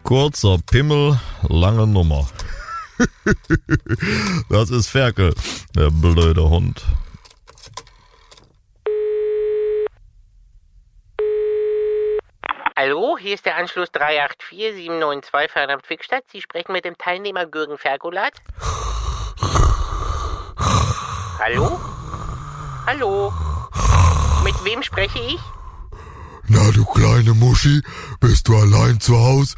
Kurzer Pimmel, lange Nummer. Das ist Ferkel, der blöde Hund. Hallo, hier ist der Anschluss 384792 Fernand-Wickstadt. Sie sprechen mit dem Teilnehmer Gürgen Fergolat. Hallo? Hallo? Mit wem spreche ich? Na, du kleine Muschi, bist du allein zu Haus?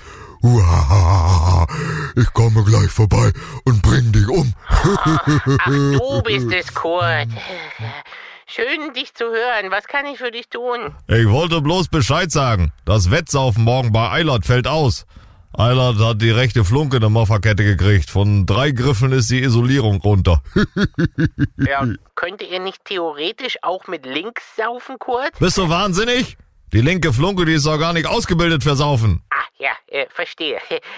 Ich komme gleich vorbei und bring dich um. Ach, du bist es, Kurt. Schön, dich zu hören. Was kann ich für dich tun? Ich wollte bloß Bescheid sagen. Das Wettsaufen morgen bei Eilert fällt aus. Eilert hat die rechte Flunke in der Mofferkette gekriegt. Von 3 Griffen ist die Isolierung runter. Ja, könnte er nicht theoretisch auch mit links saufen, Kurt? Bist du wahnsinnig? Die linke Flunke, die ist doch gar nicht ausgebildet für Saufen. Ah, ja, verstehe.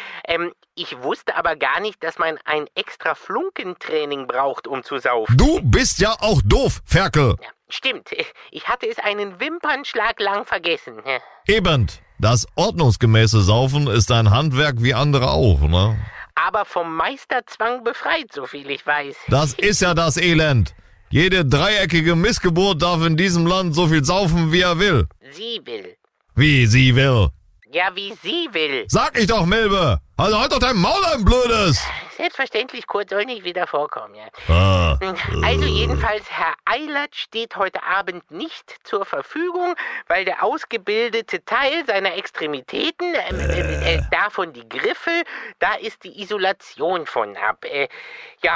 Ich wusste aber gar nicht, dass man ein extra Flunkentraining braucht, um zu saufen. Du bist ja auch doof, Ferkel. Ja, stimmt. Ich hatte es einen Wimpernschlag lang vergessen. Eben. Das ordnungsgemäße Saufen ist ein Handwerk wie andere auch, ne? Aber vom Meisterzwang befreit, soviel ich weiß. Das ist ja das Elend. Jede dreieckige Missgeburt darf in diesem Land so viel saufen, wie er will. Sie will. Wie sie will? Ja, wie sie will. Sag ich doch, Milbe. Also halt doch dein Maul, ein Blödes. Selbstverständlich, Kurt, soll nicht wieder vorkommen, ja. Ah. Also jedenfalls, Herr Eilert steht heute Abend nicht zur Verfügung, weil der ausgebildete Teil seiner Extremitäten, davon die Griffe, da ist die Isolation von ab. Ja,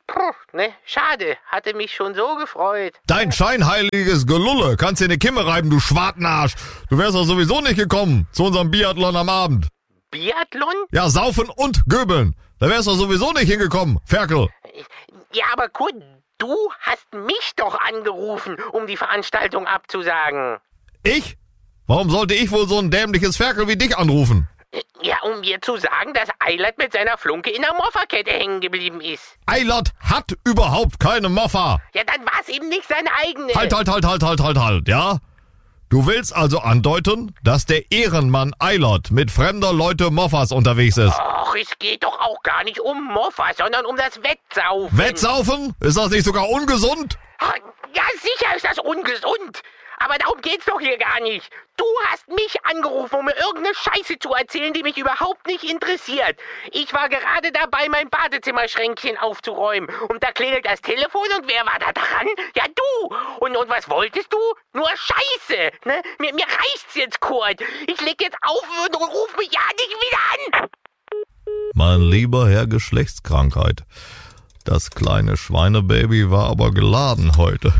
schade, hatte mich schon so gefreut. Dein scheinheiliges Gelulle. Kannst dir eine Kimme reiben, du Schwartenarsch. Du wärst doch sowieso nicht gekommen zu unserem Biathlon am Abend. Biathlon? Ja, saufen und göbeln. Da wärst du sowieso nicht hingekommen, Ferkel. Ja, aber Kurt, du hast mich doch angerufen, um die Veranstaltung abzusagen. Ich? Warum sollte ich wohl so ein dämliches Ferkel wie dich anrufen? Ja, um mir zu sagen, dass Eilert mit seiner Flunke in der Mofferkette hängen geblieben ist. Eilert hat überhaupt keine Moffa. Ja, dann war es eben nicht seine eigene. Halt, ja? Du willst also andeuten, dass der Ehrenmann Eilert mit fremder Leute Moffas unterwegs ist? Och, es geht doch auch gar nicht um Moffa, sondern um das Wettsaufen. Wettsaufen? Ist das nicht sogar ungesund? Ach, ja, sicher ist das ungesund. Aber darum geht's doch hier gar nicht. Du hast mich angerufen, um mir irgendeine Scheiße zu erzählen, die mich überhaupt nicht interessiert. Ich war gerade dabei, mein Badezimmerschränkchen aufzuräumen. Und da klingelt das Telefon und wer war da dran? Ja, du. Und was wolltest du? Nur Scheiße. Ne? Mir reicht's jetzt, Kurt. Ich leg jetzt auf und ruf mich ja nicht wieder an. Mein lieber Herr Geschlechtskrankheit. Das kleine Schweinebaby war aber geladen heute.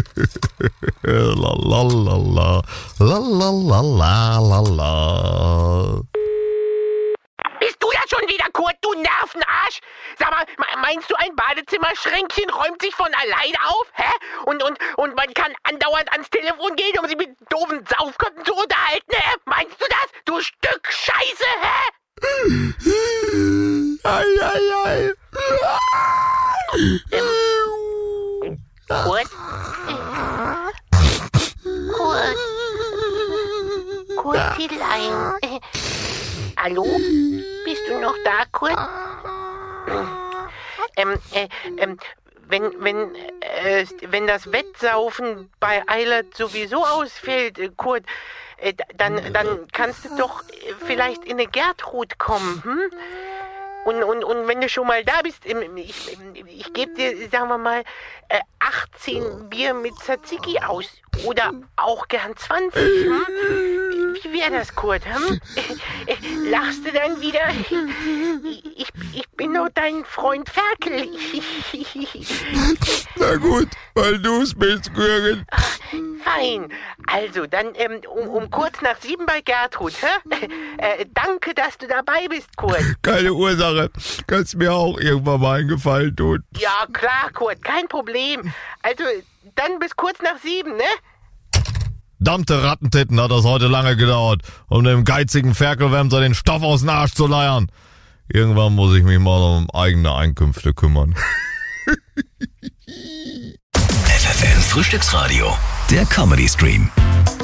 Lalalala, lalalala. Bist du das schon wieder, Kurt, du Nervenarsch? Sag mal, meinst du, ein Badezimmerschränkchen räumt sich von alleine auf? Hä? Und man kann andauernd ans Telefon gehen, um sich mit doofen Saufköpfen zu unterhalten, hä? Meinst du das, du Stück Scheiße, hä? Ei. Kurt? Kurtelein. Hallo? Bist du noch da, Kurt? Wenn das Wettsaufen bei Eilert sowieso ausfällt, Kurt, dann kannst du doch vielleicht in eine Gertrud kommen, hm? Und wenn du schon mal da bist, ich gebe dir, sagen wir mal, 18 Bier mit Tzatziki aus. Oder auch gern 20, hm? Wie wäre das, Kurt, hm? Lachst du dann wieder? Ich bin doch dein Freund Ferkel. Na gut, weil du's bist, Gürgen. Fein. Also, dann um kurz nach 7 bei Gertrud, hä? Danke, dass du dabei bist, Kurt. Keine Ursache. Kannst mir auch irgendwann mal einen Gefallen tun. Ja, klar, Kurt, kein Problem. Also, dann bis kurz nach 7, ne? Verdammte Rattentitten hat das heute lange gedauert, um dem geizigen Ferkelwämser den Stoff aus dem Arsch zu leiern. Irgendwann muss ich mich mal um eigene Einkünfte kümmern. FFN Frühstücksradio, der Comedy Stream.